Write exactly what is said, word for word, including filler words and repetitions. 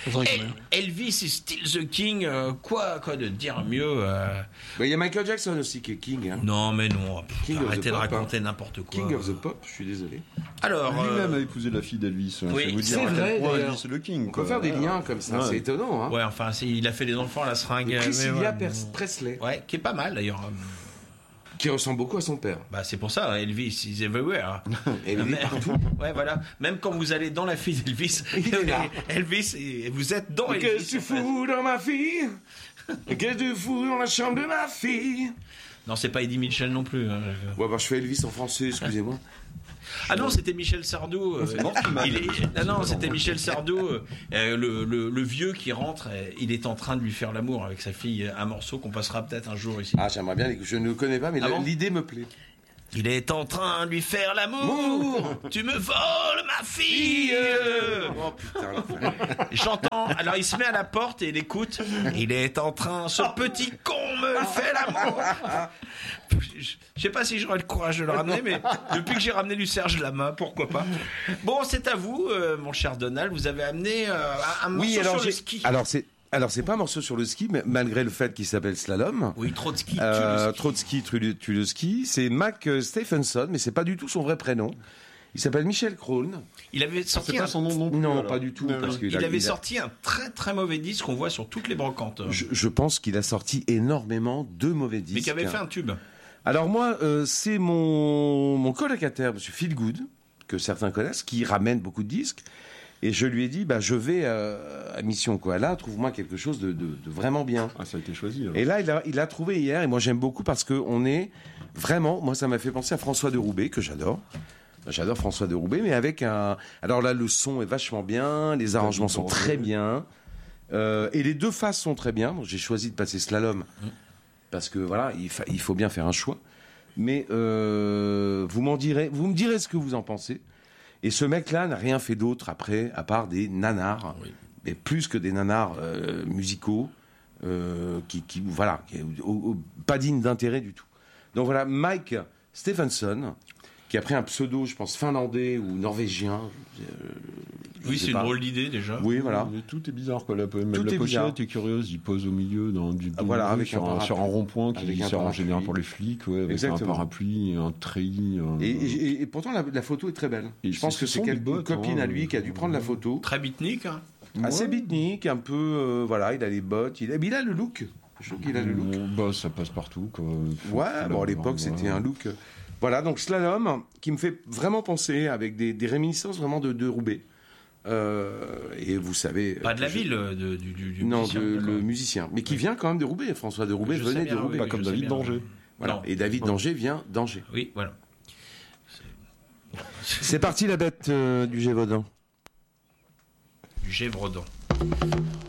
El- Elvis is still the king. euh, quoi, quoi de dire mieux euh... bah, il y a Michael Jackson aussi qui est king. Hein. Non, mais non. Pff, King of arrêtez the de pop, raconter hein. n'importe quoi. King of the pop, je suis désolé. Alors, Lui-même euh, a épousé la fille d'Elvis. hein, oui, ça vous c'est dire à quel vrai, point d'ailleurs. Elvis est le king. On quoi. peut faire des liens comme ça, Ouais. c'est étonnant. Hein. ouais, enfin, c'est- il a fait des enfants à la seringue. Et mais Priscilla ouais. Pers- Presley, Ouais, qui est pas mal d'ailleurs. qui ressemble beaucoup à son père. Bah, c'est pour ça, Elvis is everywhere. Et il est Mais- partout. Ouais, voilà. Même quand vous allez dans la fille d'Elvis, Il est là. Elvis, et vous êtes dans Mais Elvis. qu'est-ce que tu en fait. fous dans ma fille? Qu'est-ce que tu fous dans la chambre de ma fille? Non, c'est pas Eddie Mitchell non plus. hein. Ouais, bah je fais Elvis en français, excusez-moi. Ah non, c'était Michel Sardou. euh, il est- Ah non, c'était Michel Sardou, euh, euh, le, le- le vieux qui rentre. euh, Il est en train de lui faire l'amour avec sa fille. Un morceau qu'on passera peut-être un jour ici. Ah, j'aimerais bien, les- je ne le connais pas, mais Ah le- bon l'idée me plaît. Il est en train de lui faire l'amour. Mour. Tu me voles ma fille. Oh putain, l'enfer. J'entends. Alors il se met à la porte et il écoute. Il est en train. Ce petit con me fait l'amour. Je je sais pas si j'aurai le courage de le ramener, mais depuis que j'ai ramené du Serge Lama, pourquoi pas. Bon, c'est à vous, euh, mon cher Donald. Vous avez amené euh, un, un morceau Oui, alors, sur le j'ai- ski. alors c'est alors c'est pas un morceau sur le ski, mais malgré le fait qu'il s'appelle Slalom. Oui, Trotsky. Euh, tu le ski. Trotsky tue le, tue le ski, c'est Mac euh, Stephenson, mais c'est pas du tout son vrai prénom. Il s'appelle Michel Krohn. Il avait C'est sorti pas un, son nom non plus. Non, alors. pas du tout, Non, parce non. qu'il il a- avait il a- sorti un très très mauvais disque qu'on voit sur toutes les brocantes. Je, je pense qu'il a sorti énormément de mauvais disques. mais qui avait fait un tube. Alors moi, euh, c'est mon, mon colocataire, Monsieur Feelgood, que certains connaissent, qui ramène beaucoup de disques. Et je lui ai dit, bah, je vais euh, à Mission Koala, trouve-moi quelque chose de, de- de vraiment bien. Ah, ça a été choisi. alors. Et là, il a, il a trouvé hier, et moi j'aime beaucoup parce qu'on est vraiment, moi ça m'a fait penser à François de Roubaix, que j'adore. J'adore François de Roubaix, mais avec un... Alors là, le son est vachement bien, les arrangements sont très bien, euh, et les deux faces sont très bien. Donc, j'ai choisi de passer Slalom, parce que voilà, il, fa- il faut bien faire un choix. Mais euh, vous m'en direz, vous me direz ce que vous en pensez. Et ce mec-là n'a rien fait d'autre après, à part des nanars, Oui. mais plus que des nanars euh, musicaux, euh, qui, qui, voilà, qui, au- au- pas dignes d'intérêt du tout. Donc voilà, Mike Stephenson, qui a pris un pseudo, je pense, finlandais ou norvégien. euh, je Oui, sais c'est une pas. drôle d'idée déjà. Oui, voilà. Mais tout est bizarre, quoi. La, même Tout la est bizarre. pochette est curieuse. Il pose au milieu dans du Ah, voilà, avec sur, un un, parapluie. sur un rond-point qui Avec un sert en parapluie. général pour les flics, ouais, avec Exactement. un parapluie, un treillis. un- Et, et- et pourtant, la, la photo est très belle. Et je pense ce que sont c'est des quelqu'une bottes, copine hein, à lui qui a dû prendre la photo. Très beatnik. Hein. Assez Ouais. beatnik, un peu, euh, voilà, il a les bottes, il a, mais il a le look. Je trouve qu'il a le look. Bon, bah, ça passe partout, quoi. Faut- Ouais, faut bon, à l'avoir, l'époque, voilà. c'était un look. euh, Voilà, donc Slalom, qui me fait vraiment penser, avec des, des réminiscences vraiment de, de Roubaix. Euh, et vous savez. Pas de la que je- ville, euh, de- du, du, du Non, musicien, de- d'accord. le musicien. Mais qui Oui. vient quand même de Roubaix. François de Roubaix Je sais venait bien, de Roubaix. oui, Pas oui, comme je sais David bien. Danger. Voilà. Non. Et David Danger vient d'Angers. Oui, voilà. C'est parti la bête euh, du Gévaudan. Du Gévaudan.